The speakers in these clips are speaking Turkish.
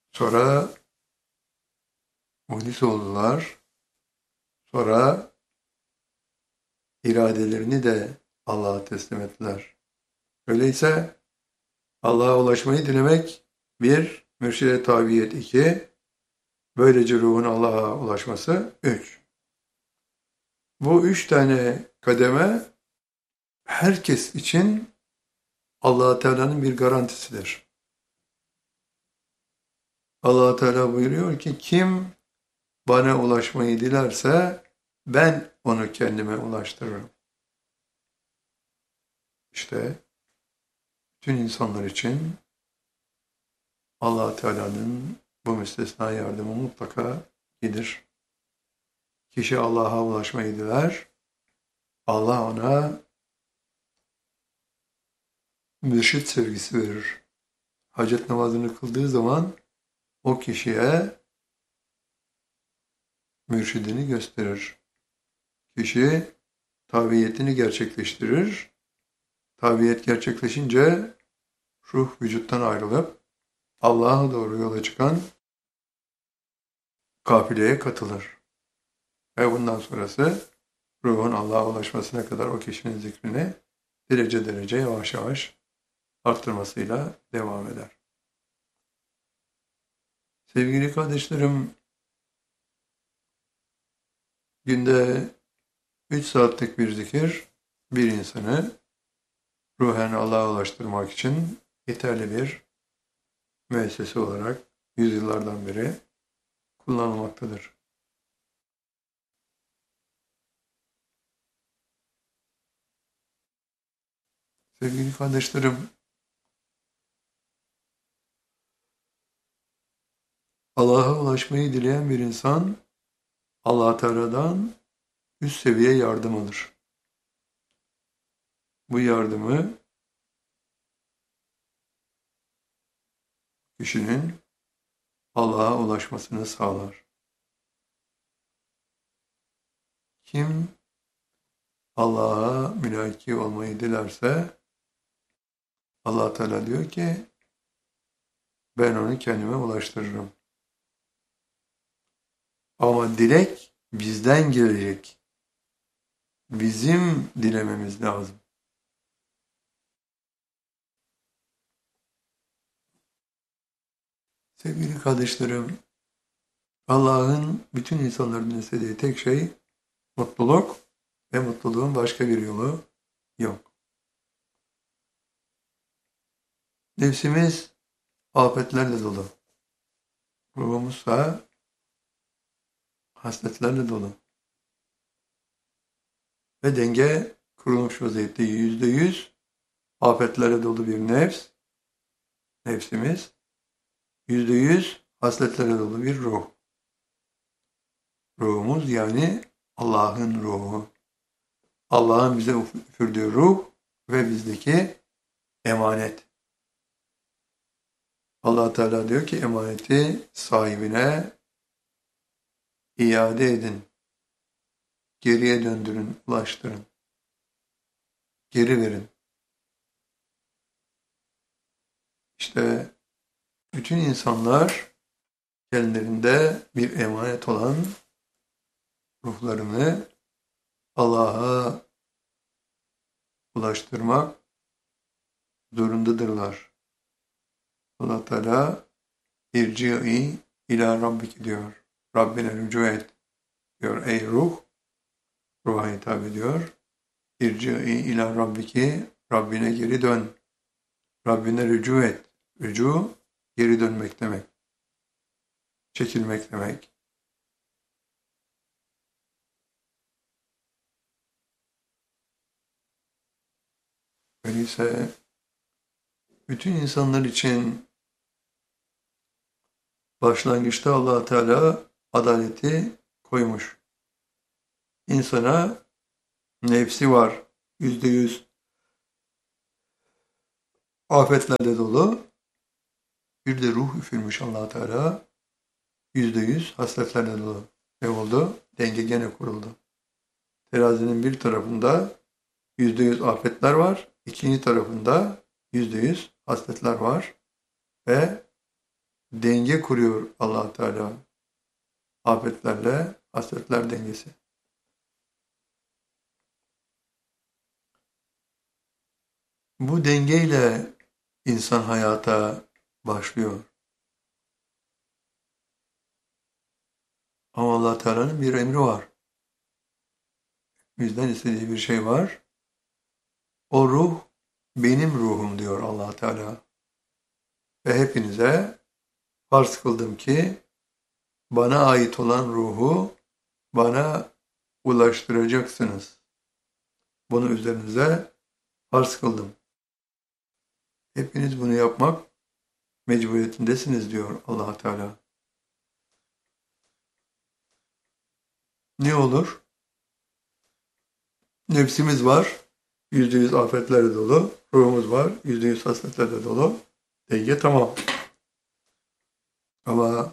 Sonra muhlis oldular. Sonra iradelerini de Allah'a teslim ettiler. Öyleyse Allah'a ulaşmayı dilemek bir, mürşide tabiyet iki, böylece ruhun Allah'a ulaşması üç. Bu üç tane kademe herkes için Allah Teala'nın bir garantisidir. Allah Teala buyuruyor ki kim bana ulaşmayı dilerse ben onu kendime ulaştırırım. İşte bütün insanlar için Allah Teala'nın bu müstesna yardımı mutlaka gelir. Kişi Allah'a ulaşmayı diler, Allah ona mürşit sevgisi verir. Hacet namazını kıldığı zaman o kişiye mürşidini gösterir. Kişi tabiyetini gerçekleştirir. Tabiyet gerçekleşince ruh vücuttan ayrılıp Allah'a doğru yola çıkan kafileye katılır. Ve bundan sonrası ruhun Allah'a ulaşmasına kadar o kişinin zikrini derece derece yavaş yavaş arttırmasıyla devam eder. Sevgili kardeşlerim, günde 3 saatlik bir zikir bir insanı ruhen Allah'a ulaştırmak için yeterli bir müessese olarak yüzyıllardan beri kullanılmaktadır. Sevgili kardeşlerim, Allah'a ulaşmayı dileyen bir insan Allah Teala'dan üst seviye yardım alır. Bu yardımı kişinin Allah'a ulaşmasını sağlar. Kim Allah'a mülaki olmayı dilerse Allah Teala diyor ki ben onu kendime ulaştırırım. Ama dilek bizden gelecek. Bizim dilememiz lazım. Sevgili kardeşlerim, Allah'ın bütün insanların istediği tek şey mutluluk ve mutluluğun başka bir yolu yok. Nefsimiz afetlerle dolu. Ruhumuzsa hasletlerle dolu. Ve denge kurulmuş vaziyette %100 afetlerle dolu bir nefsimiz, %100 hasletlere dolu bir ruh. Ruhumuz yani Allah'ın ruhu. Allah'ın bize üfürdüğü ruh ve bizdeki emanet. Allah Teala diyor ki emaneti sahibine iade edin. Geriye döndürün, ulaştırın. Geri verin. İşte bütün insanlar kendilerinde bir emanet olan ruhlarını Allah'a ulaştırmak zorundadırlar. Allah Teala irci'i ila rabbiki diyor. Rabbine rücu et diyor. Ey ruh, ruha hitap ediyor. İrci'i ila rabbiki, Rabbine geri dön. Rabbine rücu et. Rücu, geri dönmek demek. Çekilmek demek. Öyleyse bütün insanlar için başlangıçta Allah Teala adaleti koymuş. İnsana nefsi var. %100 afetlerle dolu. Bir de ruh üfürmüş Allah Teala. %100 hasletlerle dolu. Ne oldu? Denge gene kuruldu. Terazinin bir tarafında %100 afetler var. İkinci tarafında %100 hasletler var. Ve denge kuruyor Allah Teala. Afetlerle hasretler dengesi. Bu dengeyle insan hayata başlıyor. Ama Allah Teala'nın bir emri var. Bizden istediği bir şey var. O ruh benim ruhum diyor Allah Teala. Ve hepinize farz kıldım ki bana ait olan ruhu bana ulaştıracaksınız. Bunu üzerinize farz kıldım. Hepiniz bunu yapmak mecburiyetindesiniz diyor Allah Teala. Ne olur? Nefsimiz var, %100 afetlerle dolu. Ruhumuz var, %100 hasretlerle dolu. Denge tamam. Ama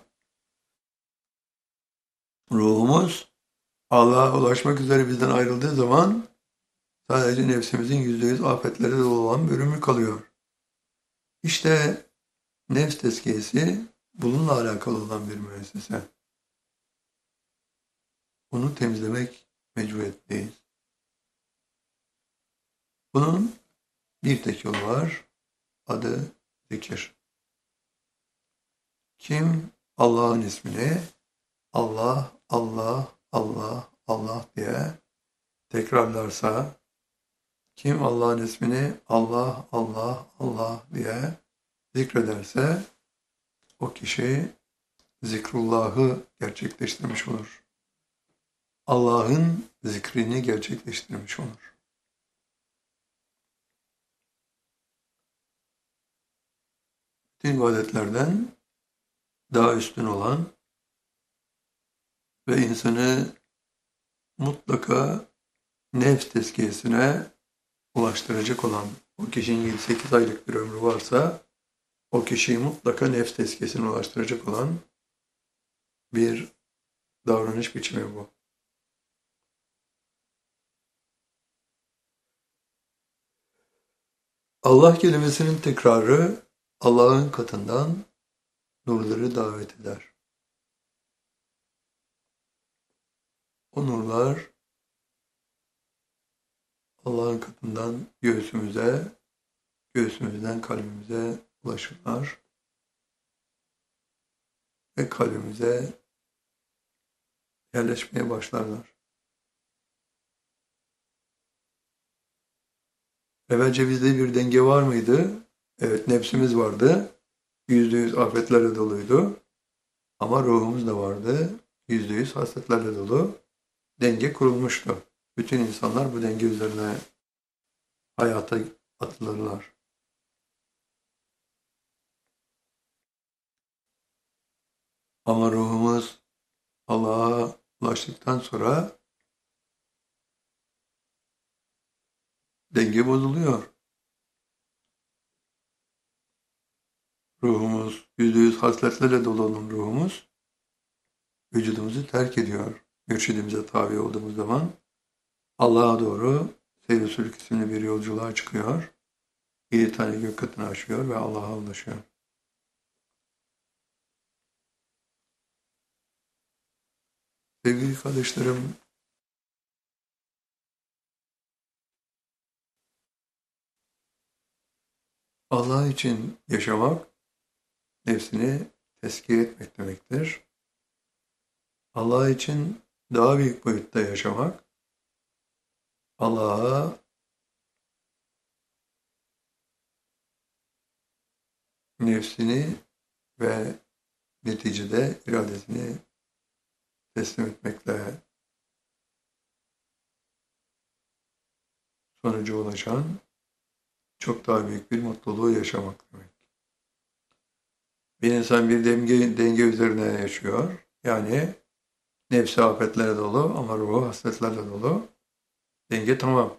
ruhumuz Allah'a ulaşmak üzere bizden ayrıldığı zaman sadece nefsimizin %100 afetlere dolu olan bölümü kalıyor. İşte nefs tezkiyesi bununla alakalı olan bir müessese. Bunu temizlemek mecburiyetteyiz. Bunun bir tek yolu var. Adı zikir. Kim Allah'ın ismini Allah, Allah, Allah, Allah diye tekrarlarsa, kim Allah'ın ismini Allah, Allah, Allah diye zikrederse, o kişi zikrullahı gerçekleştirmiş olur. Allah'ın zikrini gerçekleştirmiş olur. Bütün ibadetlerden daha üstün olan ve insanı mutlaka nefs tezkiyesine ulaştıracak olan, o kişinin 7-8 aylık bir ömrü varsa, o kişiyi mutlaka nefs tezkiyesine ulaştıracak olan bir davranış biçimi bu. Allah kelimesinin tekrarı Allah'ın katından nurları davet eder. O nurlar Allah'ın katından göğsümüze, göğsümüzden kalbimize ulaşırlar ve kalbimize yerleşmeye başlarlar. Evvelce bizde bir denge var mıydı? Evet, nefsimiz vardı. %100 afetlerle doluydu. Ama ruhumuz da vardı. %100 hasretlerle dolu. Denge kurulmuştu. Bütün insanlar bu denge üzerine hayata atılırlar. Ama ruhumuz Allah'a ulaştıktan sonra denge bozuluyor. Ruhumuz, %100 hasletlerle dolu olan ruhumuz vücudumuzu terk ediyor. Mürşidimize tabi olduğumuz zaman Allah'a doğru seyr-i sülük isimli bir yolculuğa çıkıyor. 7 tane gök katını aşıyor ve Allah'a ulaşıyor. Sevgili kardeşlerim, Allah için yaşamak, nefsini tezkiye etmek demektir. Allah için daha büyük boyutta yaşamak, Allah'a nefsini ve neticede iradesini teslim etmekle sonuca ulaşan çok daha büyük bir mutluluğu yaşamak demek. Bir insan bir denge üzerine yaşıyor. Yani nefsi afetlere dolu ama ruhu hasretlerle dolu. Denge tamam.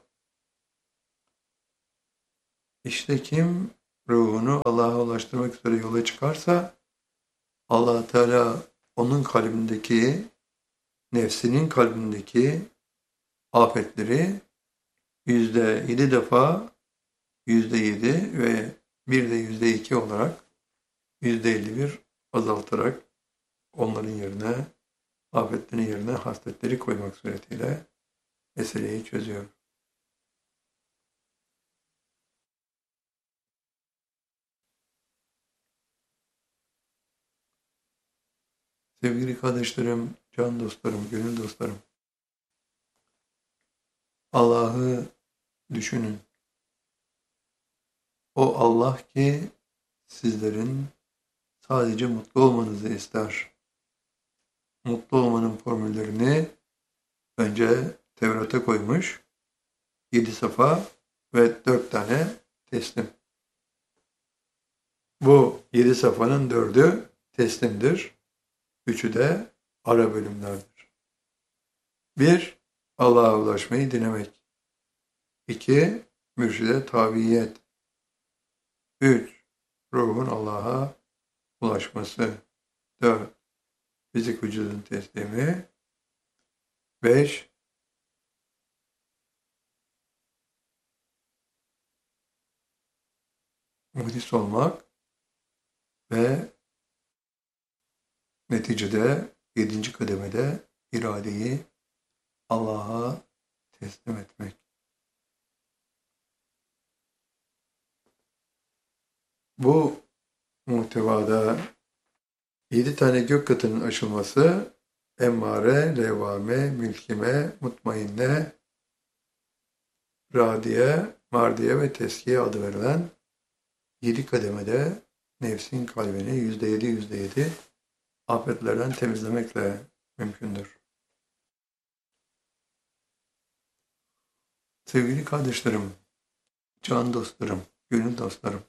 İşte kim ruhunu Allah'a ulaştırmak üzere yola çıkarsa Allah Teala onun kalbindeki, nefsinin kalbindeki afetleri %7 defa %7 ve bir de %2 olarak %51 azaltarak onların yerine, afetlerin yerine hasletleri koymak suretiyle meseleyi çözüyor. Sevgili kardeşlerim, can dostlarım, gönül dostlarım, Allah'ı düşünün. O Allah ki sizlerin sadece mutlu olmanızı ister. Mutlu olmanın formüllerini önce Tevrat'a koymuş. 7 safa ve 4 tane teslim. Bu 7 safanın 4'ü teslimdir. 3'ü de ara bölümlerdir. 1. Allah'a ulaşmayı dilemek. 2. Mürşide tabiyet. 3. Ruhun Allah'a ulaşması. 4. Fizik vücudun teslimi. 5. Muhdis olmak ve neticede 7. kademede iradeyi Allah'a teslim etmek. Bu muhtevada 7 tane gök katının aşılması emmare, levvame, mülkime, mutmainne, radiye, mardiye ve teskiye adı verilen 7 kademede nefsin kalbini %7 afetlerden temizlemekle mümkündür. Sevgili kardeşlerim, can dostlarım, gönül dostlarım,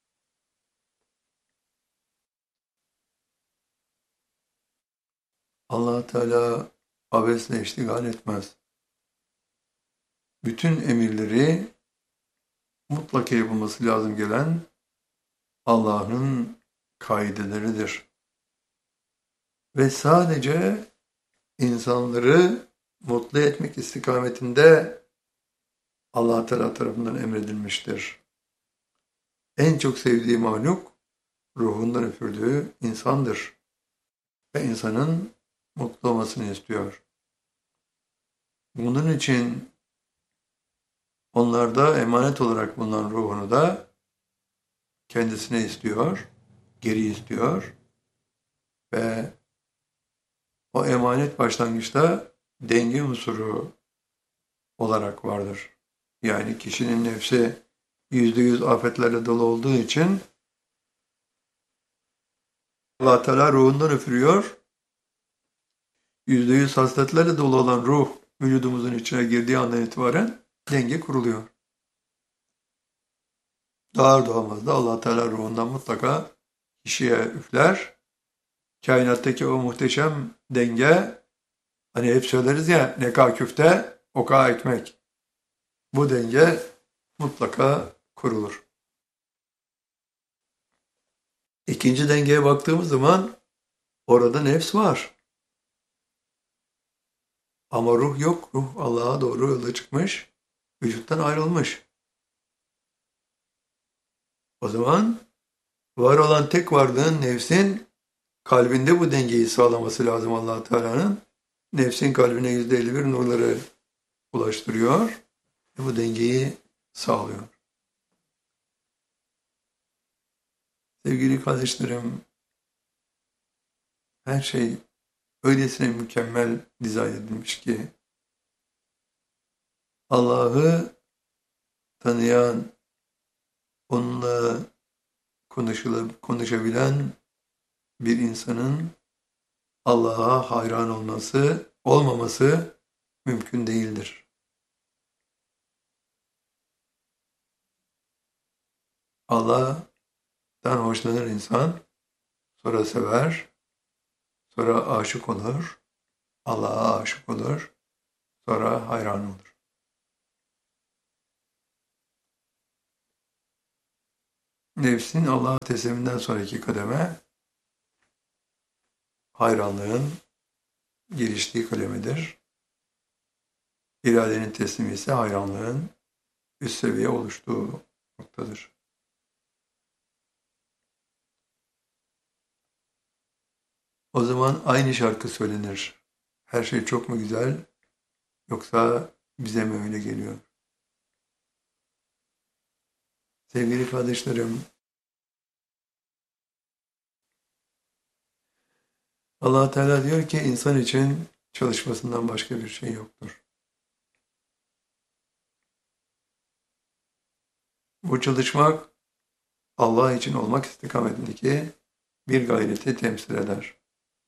Allah Teala abesle iştigal etmez. Bütün emirleri mutlaka yapılması lazım gelen Allah'ın kaideleridir. Ve sadece insanları mutlu etmek istikametinde Allah Teala tarafından emredilmiştir. En çok sevdiği mahluk ruhundan üfürdüğü insandır. Ve insanın mutlu olmasını istiyor. Bunun için onlarda emanet olarak bulunan ruhunu da kendisine istiyor, geri istiyor ve o emanet başlangıçta denge unsuru olarak vardır. Yani kişinin nefsi %100 afetlerle dolu olduğu için Allah Teala ruhundan üfürüyor. %100 hasletlerle dolu olan ruh vücudumuzun içine girdiği andan itibaren denge kuruluyor. Doğar doğmaz da Allah Teala ruhundan mutlaka kişiye üfler. Kainattaki o muhteşem denge, hani hep söyleriz ya, neka küfte, oka ekmek. Bu denge mutlaka kurulur. İkinci dengeye baktığımız zaman orada nefs var. Ama ruh yok. Ruh Allah'a doğru yola çıkmış, vücuttan ayrılmış. O zaman var olan tek varlığın nefsin kalbinde bu dengeyi sağlaması lazım Allah Teala'nın. Nefsin kalbine %51 nurları ulaştırıyor ve bu dengeyi sağlıyor. Sevgili kardeşlerim, her şey öylesine mükemmel dizayn edilmiş ki Allah'ı tanıyan, onunla konuşabilen bir insanın Allah'a hayran olmaması mümkün değildir. Allah'tan hoşlanır insan, sonra sever, sonra aşık olur, Allah'a aşık olur, sonra hayran olur. Nefsin Allah'a tesliminden sonraki kademe hayranlığın geliştiği kademedir. İradenin teslimi ise hayranlığın üst seviye oluştuğu noktadır. O zaman aynı şarkı söylenir. Her şey çok mu güzel, yoksa bize mi öyle geliyor? Sevgili kardeşlerim, Allah Teala diyor ki insan için çalışmasından başka bir şey yoktur. Bu çalışmak Allah için olmak istikametindeki bir gayreti temsil eder.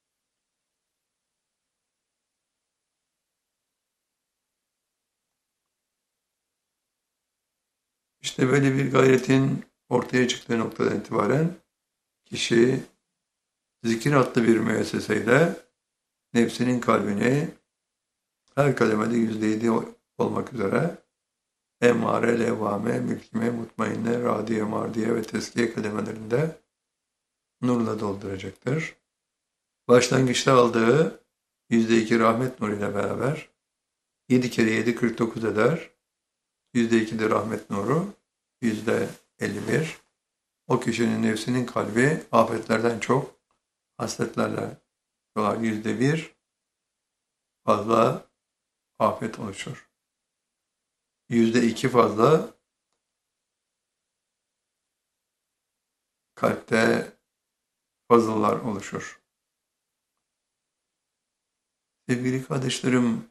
İşte böyle bir gayretin ortaya çıktığı noktadan itibaren kişi zikir adlı bir müesseseyle nefsinin kalbini her kademede %7 olmak üzere emmare, levvame, mülkime, mutmainne, radiye, mardiye ve teskiye kademelerinde nurla dolduracaktır. Başlangıçta aldığı %2 rahmet nuruyla beraber 7 kere 7 49 eder. %2 de rahmet nuru, %51. O kişinin nefsinin kalbi afetlerden çok hasletlerle dolar. %1 fazla afet oluşur. %2 fazla kalpte fazıllar oluşur. Sevgili kardeşlerim,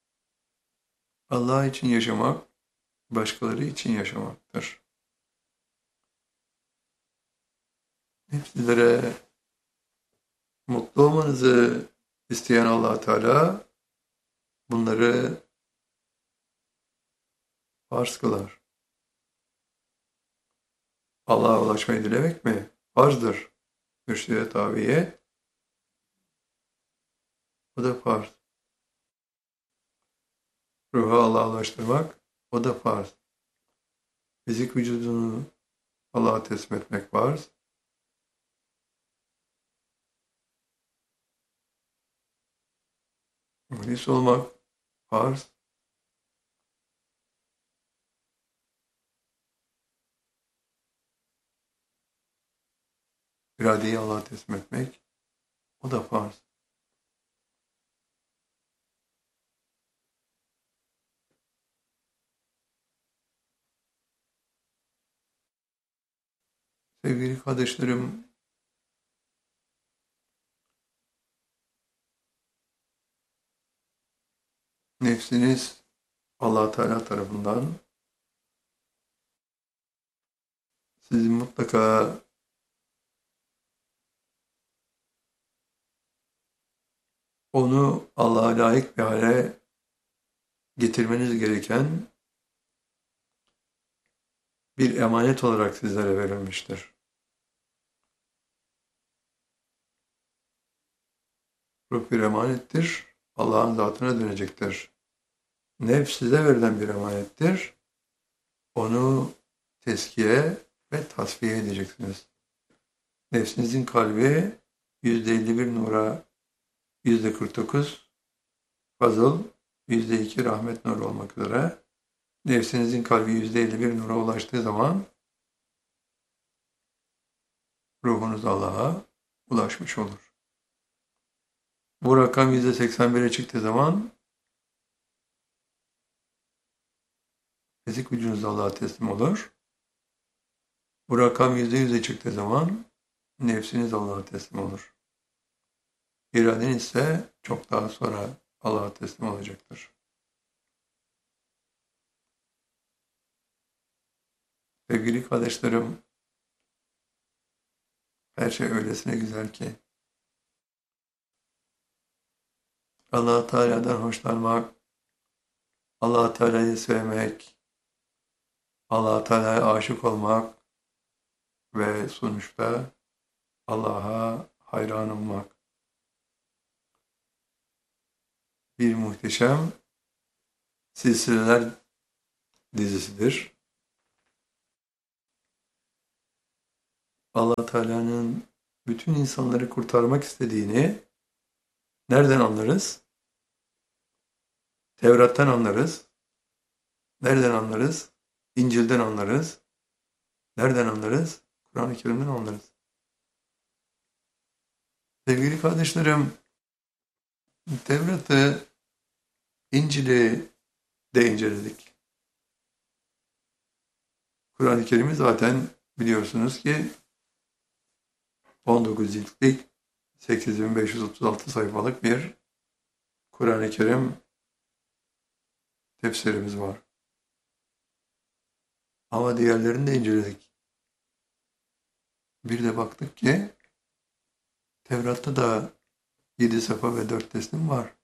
Allah için yaşamak, başkaları için yaşamaktır. Hep sizlere mutlu olmanızı isteyen Allah Teala bunları farz kılar. Allah'a ulaşmayı dilemek mi? Farzdır. Mürşide tabiye. O da farz. Ruhu Allah'a ulaştırmak, o da farz. Fizik vücudunu Allah'a teslim etmek farz. Muhlis olmak farz. İradeyi Allah'a teslim etmek, o da farz. Sevgili kardeşlerim, nefsiniz Allah Teala tarafından sizin mutlaka onu Allah'a layık bir hale getirmeniz gereken bir emanet olarak sizlere verilmiştir. Ruh bir emanettir, Allah'ın zatına dönecektir. Nefs size verilen bir emanettir, onu teskiye ve tasfiye edeceksiniz. Nefsinizin kalbi %51 nura, %49 fazıl, %2 rahmet nuru olmak üzere. Nefsinizin kalbi %51 nura ulaştığı zaman ruhunuz Allah'a ulaşmış olur. Bu rakam %81'e çıktığı zaman fizik vücudunuz Allah'a teslim olur. Bu rakam %100'e çıktığı zaman nefsiniz Allah'a teslim olur. İraden ise çok daha sonra Allah'a teslim olacaktır. Sevgili kardeşlerim, her şey öylesine güzel ki Allah Teala'dan hoşlanmak, Allah Teala'yı sevmek, Allah Teala'ya aşık olmak ve sonuçta Allah'a hayran olmak bir muhteşem silsileler dizisidir. Allah Teala'nın bütün insanları kurtarmak istediğini nereden anlarız? Tevrat'tan anlarız. Nereden anlarız? İncil'den anlarız. Nereden anlarız? Kur'an-ı Kerim'den anlarız. Sevgili kardeşlerim, Tevrat'ı, İncil'i de inceledik. Kur'an-ı Kerim'i zaten biliyorsunuz ki 19 ciltlik 8536 sayfalık bir Kur'an-ı Kerim tefsirimiz var. Ama diğerlerini de inceledik. Bir de baktık ki Tevrat'ta da 7 safa ve 4 teslim var.